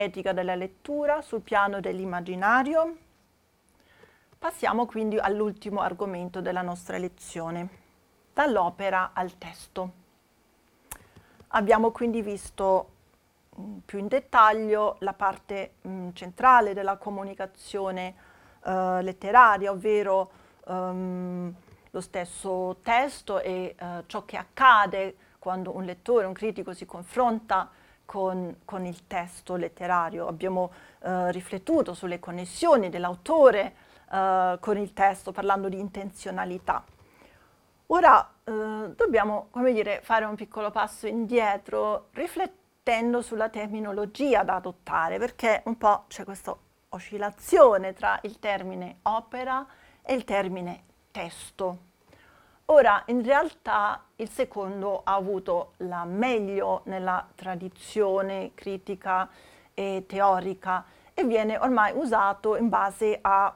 etica della lettura sul piano dell'immaginario. Passiamo quindi all'ultimo argomento della nostra lezione, dall'opera al testo. Abbiamo quindi visto più in dettaglio la parte centrale della comunicazione letteraria, ovvero lo stesso testo e ciò che accade quando un lettore, un critico si confronta con il testo letterario. Abbiamo riflettuto sulle connessioni dell'autore con il testo, parlando di intenzionalità. Ora dobbiamo, come dire, fare un piccolo passo indietro, riflettendo sulla terminologia da adottare, perché un po' c'è questa oscillazione tra il termine opera e il termine testo. Ora, in realtà il secondo ha avuto la meglio nella tradizione critica e teorica e viene ormai usato in base a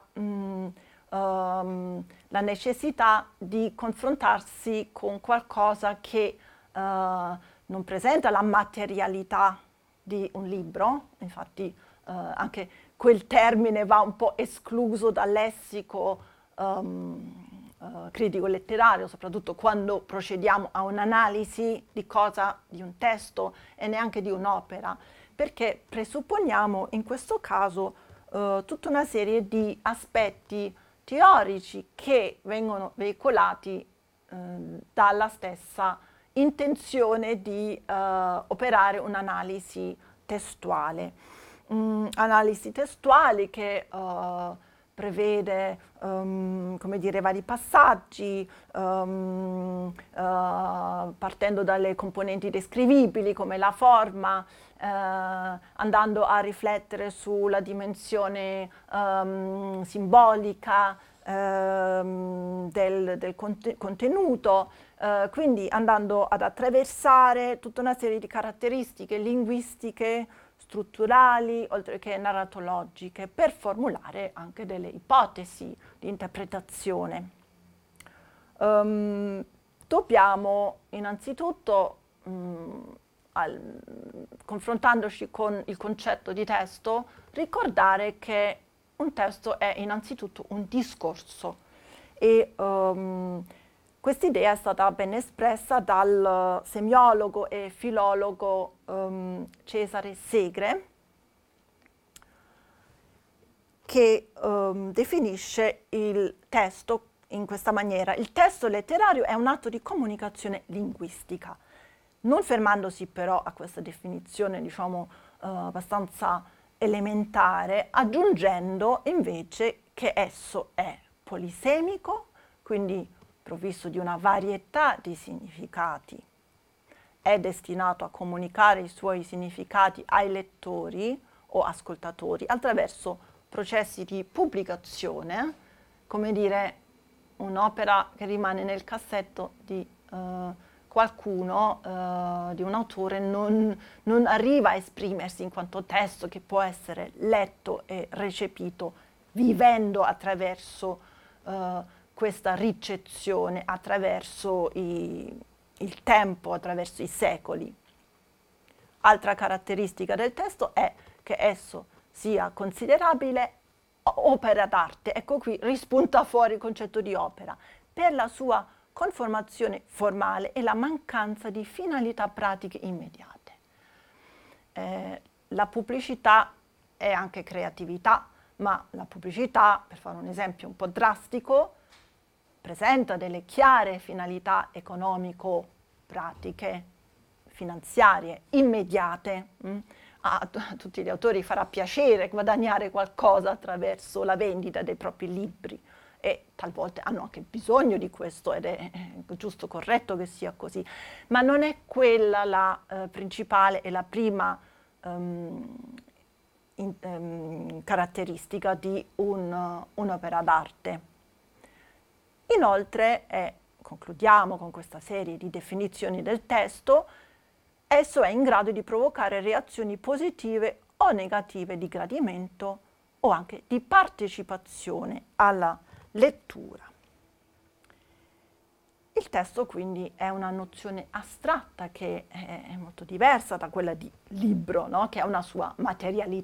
la necessità di confrontarsi con qualcosa che non presenta la materialità di un libro, infatti anche quel termine va un po' escluso dal lessico critico letterario, soprattutto quando procediamo a un'analisi di un testo e neanche di un'opera, perché presupponiamo in questo caso tutta una serie di aspetti teorici che vengono veicolati dalla stessa intenzione di operare un'analisi testuale. Analisi testuali che prevede come dire, vari passaggi, partendo dalle componenti descrivibili come la forma, andando a riflettere sulla dimensione simbolica del contenuto, quindi andando ad attraversare tutta una serie di caratteristiche linguistiche, strutturali, oltre che narratologiche, per formulare anche delle ipotesi di interpretazione. Dobbiamo innanzitutto, confrontandoci con il concetto di testo, ricordare che un testo è innanzitutto un discorso e quest'idea è stata ben espressa dal semiologo e filologo Cesare Segre, che definisce il testo in questa maniera. Il testo letterario è un atto di comunicazione linguistica, non fermandosi però a questa definizione, diciamo, abbastanza elementare, aggiungendo invece che esso è polisemico, quindi provvisto di una varietà di significati, è destinato a comunicare i suoi significati ai lettori o ascoltatori attraverso processi di pubblicazione, come dire un'opera che rimane nel cassetto di qualcuno, di un autore, non arriva a esprimersi in quanto testo che può essere letto e recepito vivendo attraverso questa ricezione, attraverso il tempo, attraverso i secoli. Altra caratteristica del testo è che esso sia considerabile opera d'arte. Ecco qui rispunta fuori il concetto di opera, per la sua conformazione formale e la mancanza di finalità pratiche immediate. La pubblicità è anche creatività, ma la pubblicità, per fare un esempio un po' drastico, presenta delle chiare finalità economico-pratiche, finanziarie, immediate. A tutti gli autori farà piacere guadagnare qualcosa attraverso la vendita dei propri libri e talvolta hanno anche bisogno di questo ed è giusto, corretto che sia così, ma non è quella la principale e la prima caratteristica di un'opera d'arte. Inoltre, concludiamo con questa serie di definizioni del testo, esso è in grado di provocare reazioni positive o negative di gradimento o anche di partecipazione alla lettura. Il testo quindi è una nozione astratta che è molto diversa da quella di libro, no? Che ha una sua materialità